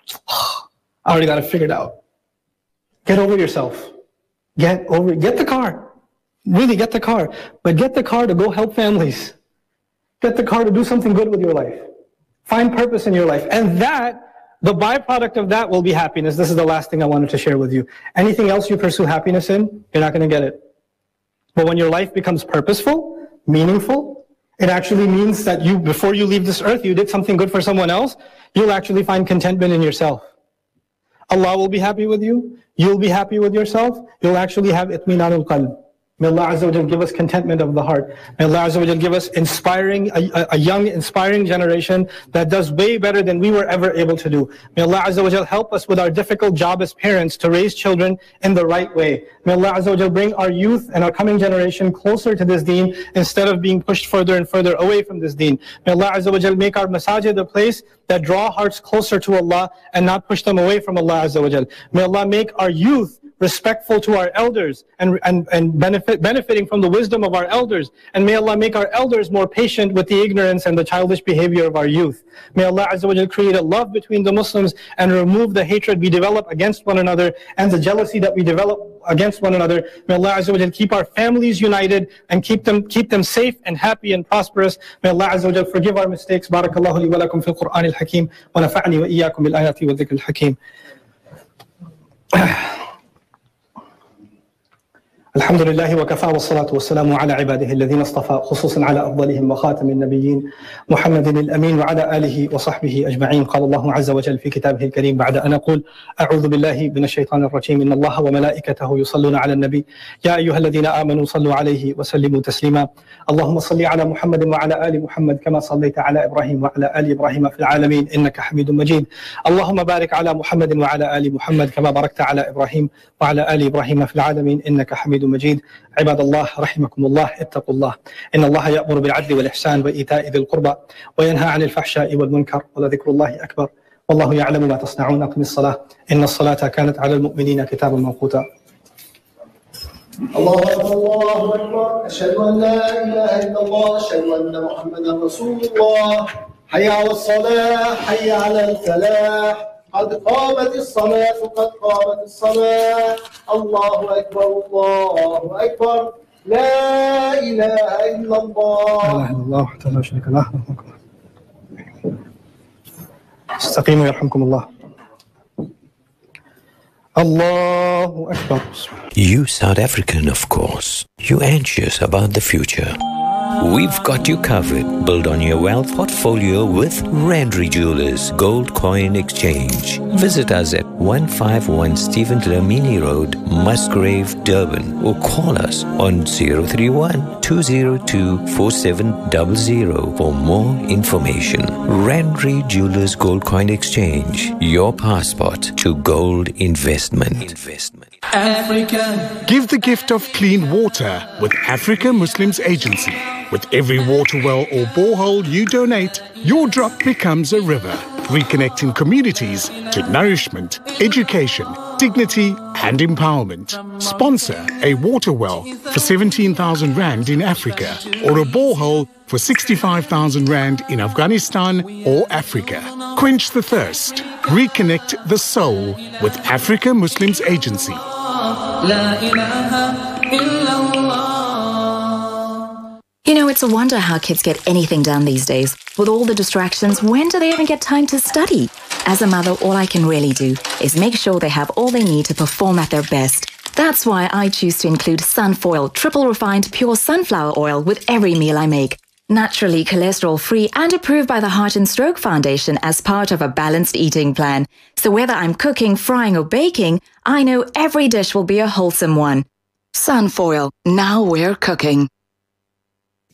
I already got it figured out. Get over yourself. Get over, get the car. Really get the car. But get the car to go help families. Get the car to do something good with your life. Find purpose in your life. And that, the byproduct of that will be happiness. This is the last thing I wanted to share with you. Anything else you pursue happiness in, you're not going to get it. But when your life becomes purposeful, meaningful, it actually means that you, before you leave this earth, you did something good for someone else, you'll actually find contentment in yourself. Allah will be happy with you. You'll be happy with yourself. You'll actually have itminanul qalb. May Allah Azza wa Jal give us contentment of the heart. May Allah Azza wa Jal give us inspiring, a, a young, inspiring generation that does way better than we were ever able to do. May Allah Azza wa Jal help us with our difficult job as parents to raise children in the right way. May Allah Azza wa Jal bring our youth and our coming generation closer to this deen instead of being pushed further and further away from this deen. May Allah Azza wa Jal make our masajid a place that draw hearts closer to Allah and not push them away from Allah Azza wa Jal. May Allah make our youth respectful to our elders and, and, and benefit, benefiting from the wisdom of our elders. And may Allah make our elders more patient with the ignorance and the childish behavior of our youth. May Allah Azza wa Jal create a love between the Muslims and remove the hatred we develop against one another and the jealousy that we develop against one another. May Allah Azza wa Jal keep our families united and keep them, keep them safe and happy and prosperous. May Allah Azza wa Jal forgive our mistakes. Barakallahu li wa lakum fil Qur'an al-Hakim wa nafa'ani wa iyyakum bil ayati wa dhikr al-Hakim. الحمد لله وكفى والصلاة والسلام على عباده الذين اصطفى خصوصا على أفضلهم وخاتم النبيين محمد الأمين وعلى آله وصحبه أجمعين. قال الله عز وجل في كتابه الكريم بعد أن أقول أعوذ بالله من الشيطان الرجيم إن الله وملائكته يصلون على النبي يا أيها الذين آمنوا صلوا عليه وسلموا تسليما. اللهم صل على محمد وعلى آل محمد كما صليت على إبراهيم وعلى آل إبراهيم في العالمين إنك حميد مجيد. اللهم بارك على محمد وعلى آل محمد كما باركت على إبراهيم وعلى آل إبراهيم في العالمين إنك حميد مجيد. عباد الله رحمكم الله اتقوا الله إن الله يأمر بالعدل والإحسان وإيتاء ذي القربى وينهى عن الفحشاء والمنكر ولذكر الله أكبر والله يعلم ما تصنعون. أقم الصلاة إن الصلاة كانت على المؤمنين كتابا موقوتا. الله أكبر الله أكبر أشهد أن لا إله إلا الله أشهد أن محمدا رسول الله. حي على الصلاة حي على الفلاح قد قامت الصلاة قد قامت الصلاة. الله أكبر الله أكبر لا إله إلا الله. لا إله إلا الله وحده لا شريك له. استقيموا يرحمكم الله. الله أكبر. You South African, of course. You anxious about the future. We've got you covered. Build on your wealth portfolio with Randry Jewelers Gold Coin Exchange. Visit us at one fifty-one Stephen Dlamini Road, Musgrave, Durban, or call us on zero three one, two zero two, four seven zero zero for more information. Randry Jewelers Gold Coin Exchange, your passport to gold investment. Investment. Africa. Give the gift of clean water with Africa Muslims Agency. With every water well or borehole you donate, your drop becomes a river, reconnecting communities to nourishment, education, dignity and empowerment. Sponsor a water well for seventeen thousand rand in Africa or a borehole for sixty-five thousand rand in Afghanistan or Africa. Quench the thirst. Reconnect the soul with Africa Muslims Agency. You know, it's a wonder how kids get anything done these days. With all the distractions, when do they even get time to study? As a mother, all I can really do is make sure they have all they need to perform at their best. That's why I choose to include Sunfoil triple refined pure sunflower oil with every meal I make. Naturally cholesterol-free and approved by the Heart and Stroke Foundation as part of a balanced eating plan. So whether I'm cooking, frying or baking, I know every dish will be a wholesome one. Sunfoil, now we're cooking.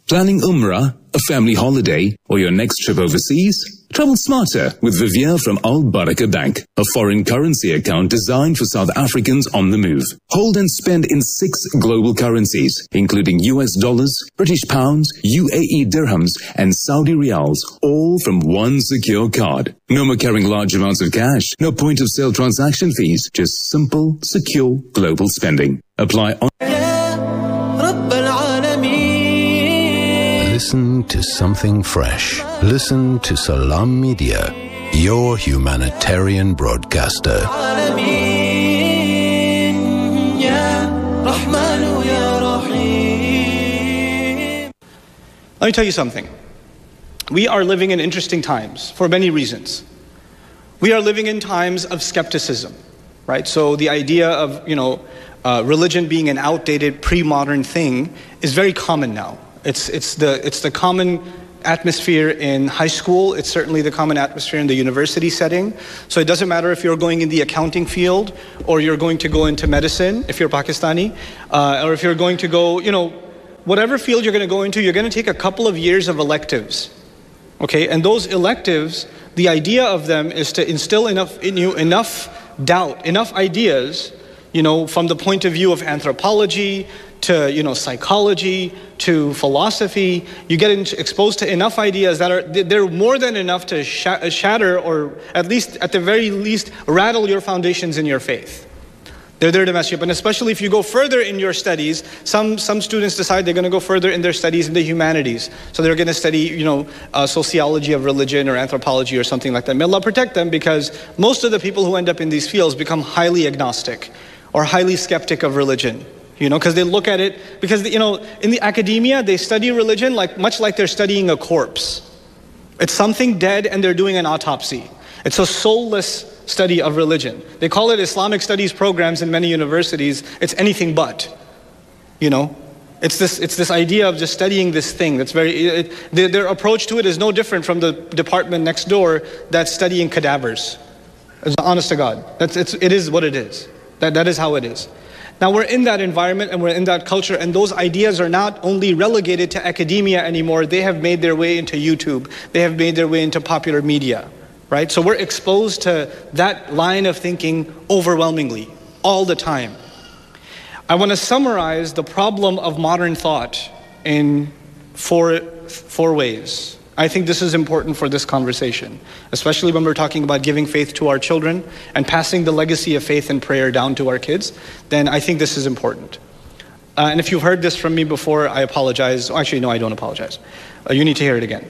Planning Umrah, a family holiday, or your next trip overseas? Travel smarter with Vivier from Al Baraka Bank, a foreign currency account designed for South Africans on the move. Hold and spend in six global currencies, including U S dollars, British pounds, U A E dirhams, and Saudi riyals, all from one secure card. No more carrying large amounts of cash, no point of sale transaction fees, just simple, secure global spending. Apply on. Listen to something fresh. Listen to Salam Media, your humanitarian broadcaster. Let me tell you something. We are living in interesting times for many reasons. We are living in times of skepticism, right? So the idea of, you know, uh, religion being an outdated, pre-modern thing is very common now. It's, it's, the, it's the common atmosphere in high school. It's certainly the common atmosphere in the university setting. So it doesn't matter if you're going in the accounting field or you're going to go into medicine, if you're Pakistani, uh, or if you're going to go, you know, whatever field you're going to go into, you're going to take a couple of years of electives. Okay, and those electives, the idea of them is to instill enough in you, enough doubt, enough ideas, you know, from the point of view of anthropology, to, you know, psychology, to philosophy. You get into, exposed to enough ideas that are, they're more than enough to sh shatter, or at least, at the very least, rattle your foundations in your faith. They're there to mess you up. And especially if you go further in your studies, some, some students decide they're going to go further in their studies in the humanities. So they're going to study, you know, uh, sociology of religion or anthropology or something like that. May Allah protect them, because most of the people who end up in these fields become highly agnostic or highly skeptic of religion. You know, because they look at it, because, you know, in the academia, they study religion like much like they're studying a corpse. It's something dead and they're doing an autopsy. It's a soulless study of religion. They call it Islamic studies programs in many universities. It's anything but, you know. It's this, it's this idea of just studying this thing that's very, it, their, their approach to it is no different from the department next door that's studying cadavers. It's honest to God. That's, it's, it is what it is. That, that is how it is. Now we're in that environment and we're in that culture, and those ideas are not only relegated to academia anymore, they have made their way into YouTube. They have made their way into popular media, right? So we're exposed to that line of thinking overwhelmingly, all the time. I want to summarize the problem of modern thought in four, four ways. I think this is important for this conversation, especially when we're talking about giving faith to our children and passing the legacy of faith and prayer down to our kids. Then I think this is important. Uh, and if you've heard this from me before, I apologize. Oh, actually, no, I don't apologize. Uh, you need to hear it again.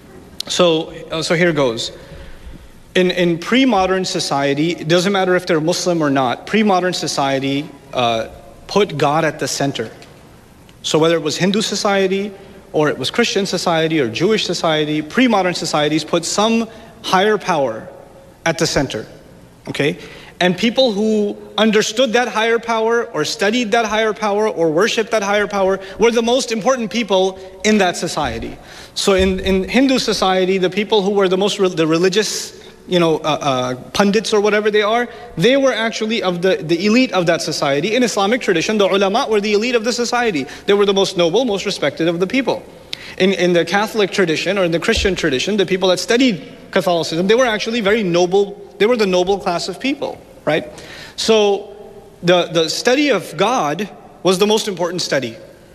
So, uh, so here goes. In, in pre-modern society, it doesn't matter if they're Muslim or not, pre-modern society uh, put God at the center. So whether it was Hindu society, or it was Christian society or Jewish society, pre-modern societies put some higher power at the center, okay? And people who understood that higher power or studied that higher power or worshiped that higher power were the most important people in that society. So in, in Hindu society, the people who were the most, re the religious, you know, uh, uh, pundits or whatever they are, they were actually of the, the elite of that society. In Islamic tradition, the ulama were the elite of the society. They were the most noble, most respected of the people. In, in the Catholic tradition or in the Christian tradition, the people that studied Catholicism, they were actually very noble, they were the noble class of people, right? So the, the study of God was the most important study.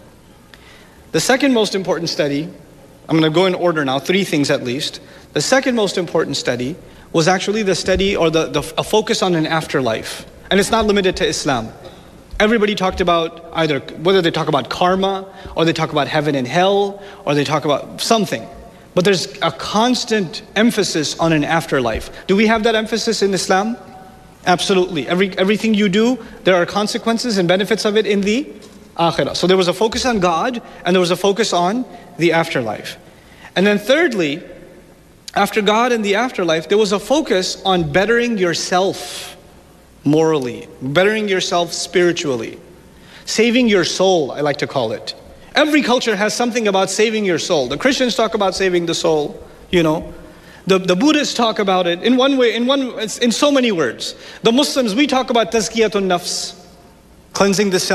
The second most important study, I'm going to go in order now, three things at least. The second most important study was actually the study or the, the a focus on an afterlife. And it's not limited to Islam. Everybody talked about either, whether they talk about karma, or they talk about heaven and hell, or they talk about something. But there's a constant emphasis on an afterlife. Do we have that emphasis in Islam? Absolutely. Every, everything you do, there are consequences and benefits of it in the akhirah. So there was a focus on God, and there was a focus on the afterlife. And then thirdly, after God and the afterlife, there was a focus on bettering yourself morally, bettering yourself spiritually, saving your soul, I like to call it. Every culture has something about saving your soul. The Christians talk about saving the soul, you know. The, the Buddhists talk about it in one way, in one, in so many words. The Muslims, we talk about tazkiyatun nafs, cleansing the self.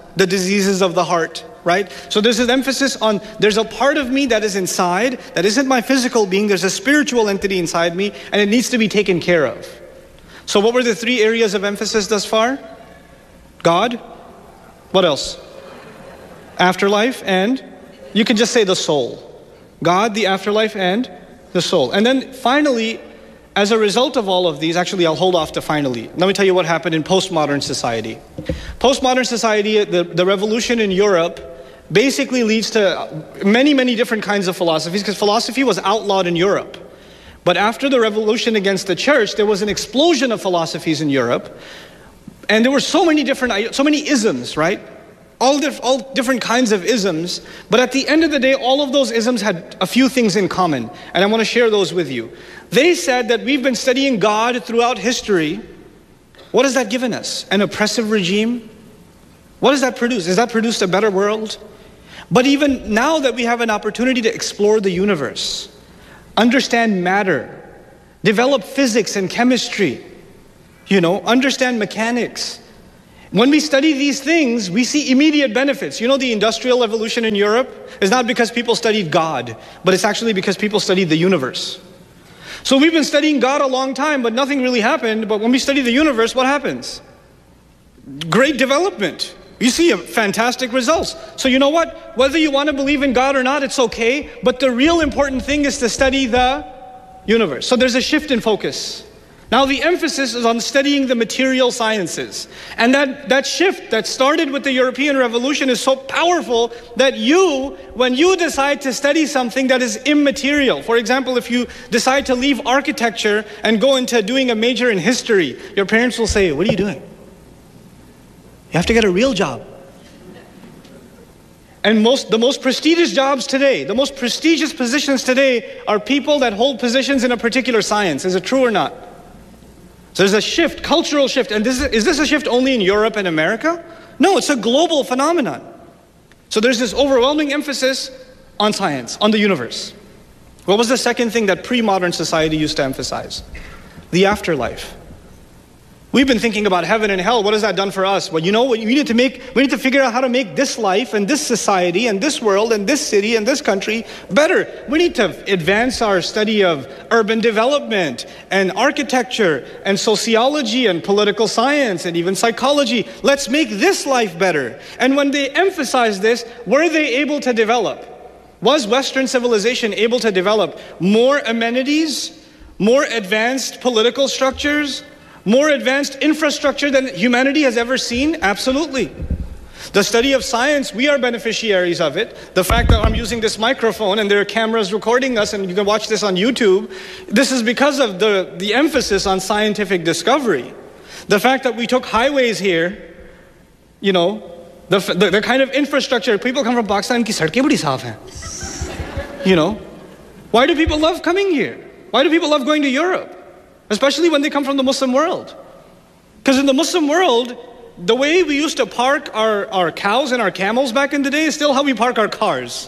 the diseases of the heart, right? So there's an emphasis on, there's a part of me that is inside, that isn't my physical being, there's a spiritual entity inside me, and it needs to be taken care of. So what were the three areas of emphasis thus far? God, what else? Afterlife, and you can just say the soul. God, the afterlife, and the soul. And then finally, as a result of all of these, actually I'll hold off to finally. Let me tell you what happened in postmodern society. Postmodern society, the, the revolution in Europe, basically leads to many, many different kinds of philosophies, because philosophy was outlawed in Europe. But after the revolution against the church, there was an explosion of philosophies in Europe. And there were so many different, so many isms, right? All, diff, all different kinds of isms. But at the end of the day, all of those isms had a few things in common. And I want to share those with you. They said that we've been studying God throughout history. What has that given us? An oppressive regime? What does that produce? Has that produced a better world? But even now that we have an opportunity to explore the universe, understand matter, develop physics and chemistry, you know, understand mechanics. When we study these things, we see immediate benefits. You know, the Industrial Revolution in Europe is not because people studied God, but it's actually because people studied the universe. So we've been studying God a long time, but nothing really happened. But when we study the universe, what happens? Great development. You see fantastic results. So you know what? Whether you want to believe in God or not, it's okay. But the real important thing is to study the universe. So there's a shift in focus. Now the emphasis is on studying the material sciences. And that, that shift that started with the European Revolution is so powerful that you, when you decide to study something that is immaterial, for example, if you decide to leave architecture and go into doing a major in history, your parents will say, what are you doing? You have to get a real job. And most, the most prestigious jobs today, the most prestigious positions today are people that hold positions in a particular science. Is it true or not? So there's a shift, cultural shift. And this is, is this a shift only in Europe and America? No, it's a global phenomenon. So there's this overwhelming emphasis on science, on the universe. What was the second thing that pre-modern society used to emphasize? The afterlife. We've been thinking about heaven and hell. What has that done for us? Well, you know what? We need to make, we need to figure out how to make this life and this society and this world and this city and this country better. We need to advance our study of urban development and architecture and sociology and political science and even psychology. Let's make this life better. And when they emphasize this, were they able to develop? Was Western civilization able to develop more amenities, more advanced political structures, more advanced infrastructure than humanity has ever seen? Absolutely. The study of science, we are beneficiaries of it. The fact that I'm using this microphone and there are cameras recording us and you can watch this on YouTube, this is because of the, the emphasis on scientific discovery. The fact that we took highways here, you know, the, the, the kind of infrastructure, people come from Pakistan, ki sadkein badi saaf hain. You know, why do people love coming here? Why do people love going to Europe? Especially when they come from the Muslim world. Because in the Muslim world, the way we used to park our, our cows and our camels back in the day is still how we park our cars.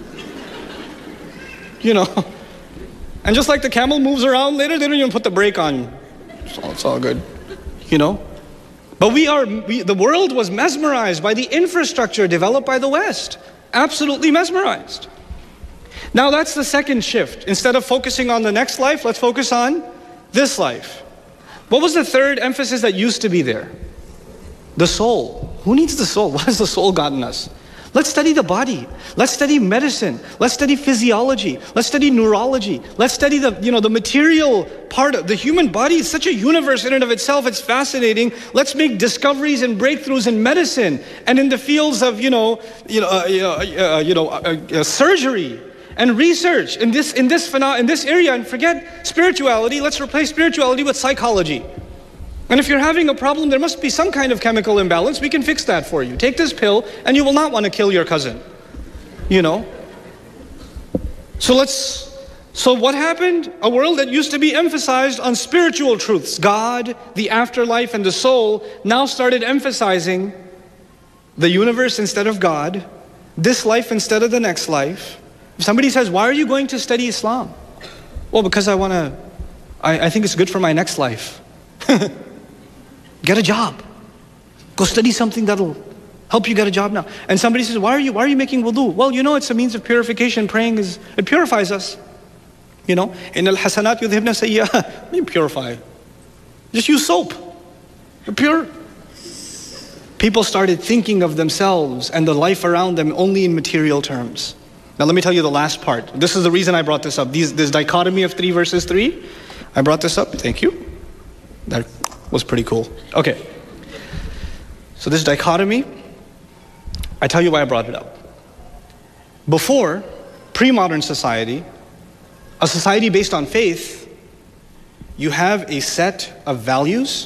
You know. And just like the camel moves around later, they don't even put the brake on. It's all, it's all good. You know. But we are, we, the world was mesmerized by the infrastructure developed by the West. Absolutely mesmerized. Now that's the second shift. Instead of focusing on the next life, let's focus on this life. What was the third emphasis that used to be there? The soul. Who needs the soul? What has the soul gotten us? Let's study the body. Let's study medicine. Let's study physiology. Let's study neurology. Let's study the, you know, the material part of the human body. Is such a universe in and of itself. It's fascinating. Let's make discoveries and breakthroughs in medicine and in the fields of, you know, you know, uh, you know, uh, you know uh, uh, surgery. And research in this, in, this in this area, and forget spirituality. Let's replace spirituality with psychology. And if you're having a problem, there must be some kind of chemical imbalance. We can fix that for you. Take this pill and you will not want to kill your cousin. You know? So let's, so what happened? A world that used to be emphasized on spiritual truths, God, the afterlife, and the soul, now started emphasizing the universe instead of God, this life instead of the next life. If somebody says, why are you going to study Islam? Well, because I want to, I, I think it's good for my next life. Get a job. Go study something that'll help you get a job now. And somebody says, why are you, why are you making wudu? Well, you know, it's a means of purification. Praying is, it purifies us. You know, in al-hasanat yudhibna sayyi'at, you purify. Just use soap. You're pure. People started thinking of themselves and the life around them only in material terms. Now let me tell you the last part. This is the reason I brought this up. These, this dichotomy of three versus three. I brought this up. Thank you. That was pretty cool. Okay. So this dichotomy, I tell you why I brought it up. Before, pre-modern society, a society based on faith, you have a set of values,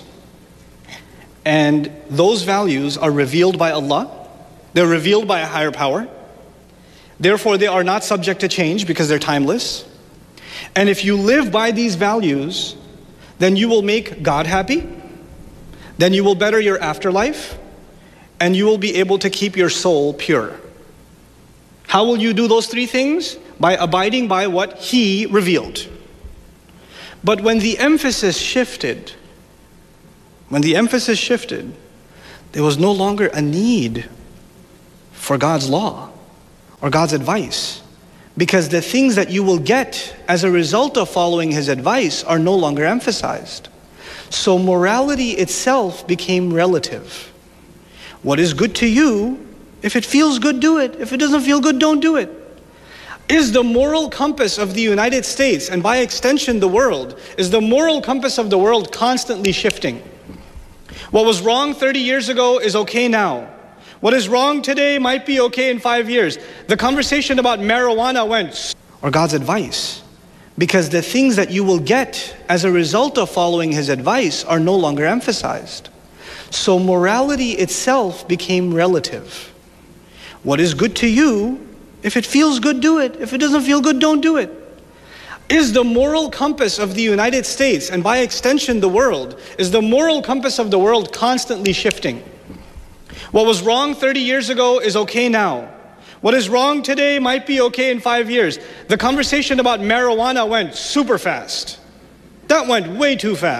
and those values are revealed by Allah. They're revealed by a higher power. Therefore, they are not subject to change because they're timeless. And if you live by these values, then you will make God happy, then you will better your afterlife, and you will be able to keep your soul pure. How will you do those three things? By abiding by what He revealed. But when the emphasis shifted, when the emphasis shifted, there was no longer a need for God's law or God's advice, because the things that you will get as a result of following His advice are no longer emphasized. So morality itself became relative. What is good to you, if it feels good, do it. If it doesn't feel good, don't do it. Is the moral compass of the United States, and by extension the world, is the moral compass of the world constantly shifting? What was wrong thirty years ago is okay now. What is wrong today might be okay in five years. The conversation about marijuana went, or God's advice, because the things that you will get as a result of following His advice are no longer emphasized. So morality itself became relative. What is good to you, if it feels good, do it. If it doesn't feel good, don't do it. Is the moral compass of the United States, and by extension the world, is the moral compass of the world constantly shifting? What was wrong thirty years ago is okay now. What is wrong today might be okay in five years. The conversation about marijuana went super fast. That went way too fast.